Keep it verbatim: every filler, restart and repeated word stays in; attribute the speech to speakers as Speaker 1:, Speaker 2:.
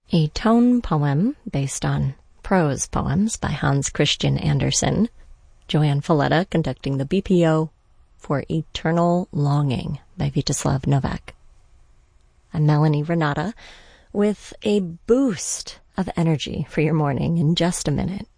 Speaker 1: A tone poem based on prose poems by Hans Christian Andersen. Joanne Falletta conducting the B P O for Eternal Longing by Vyacheslav Novak. I'm Melanie Renata with a boost of energy for your morning in just a minute.